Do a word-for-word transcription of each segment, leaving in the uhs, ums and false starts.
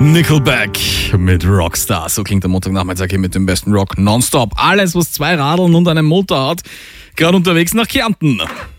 Nickelback mit Rockstar. So klingt der Montagnachmittag hier mit dem besten Rock nonstop. Alles, was zwei Radeln und einen Motor hat. Gerade unterwegs nach Kärnten.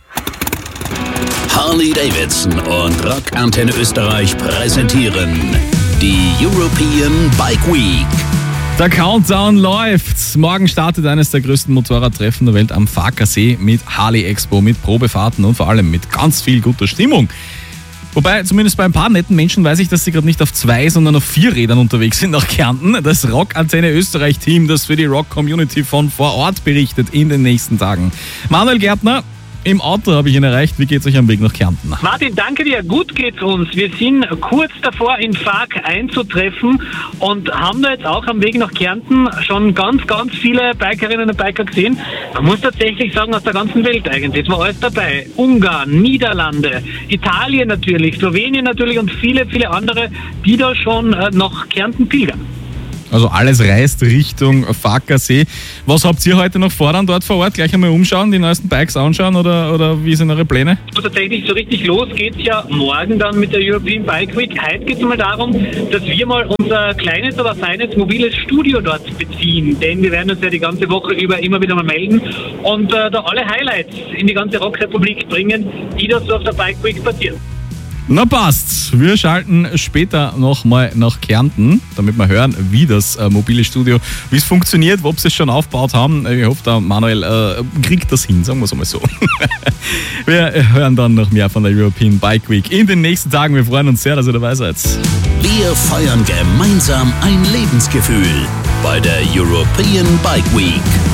Harley-Davidson und Rock Antenne Österreich präsentieren die European Bike Week. Der Countdown läuft. Morgen startet eines der größten Motorradtreffen der Welt am Farkasee mit Harley Expo, mit Probefahrten und vor allem mit ganz viel guter Stimmung. Wobei, zumindest bei ein paar netten Menschen weiß ich, dass sie gerade nicht auf zwei, sondern auf vier Rädern unterwegs sind nach Kärnten. Das Rock Antenne Österreich Team, das für die Rock-Community von vor Ort berichtet in den nächsten Tagen. Manuel Gärtner, im Auto habe ich ihn erreicht. Wie geht's euch am Weg nach Kärnten? Martin, danke dir. Gut geht's uns. Wir sind kurz davor, in Fark einzutreffen und haben da jetzt auch am Weg nach Kärnten schon ganz, ganz viele Bikerinnen und Biker gesehen. Man muss tatsächlich sagen, aus der ganzen Welt eigentlich. Es war alles dabei. Ungarn, Niederlande, Italien natürlich, Slowenien natürlich und viele, viele andere, die da schon nach Kärnten pilgern. Also alles reist Richtung Farkasee. Was habt ihr heute noch vor, dann dort vor Ort? Gleich einmal umschauen, die neuesten Bikes anschauen oder, oder wie sind eure Pläne? Tatsächlich so richtig los geht's ja morgen dann mit der European Bike Week. Heute geht es mal darum, dass wir mal unser kleines, aber feines mobiles Studio dort beziehen. Denn wir werden uns ja die ganze Woche über immer wieder mal melden und äh, da alle Highlights in die ganze Rockrepublik bringen, die da so auf der Bike Week passieren. Na passt, wir schalten später nochmal nach Kärnten, damit wir hören, wie das äh, mobile Studio, wie es funktioniert, ob sie es schon aufgebaut haben. Ich hoffe, der Manuel äh, kriegt das hin, sagen wir es einmal so. Wir hören dann noch mehr von der European Bike Week in den nächsten Tagen. Wir freuen uns sehr, dass ihr dabei seid. Wir feiern gemeinsam ein Lebensgefühl bei der European Bike Week.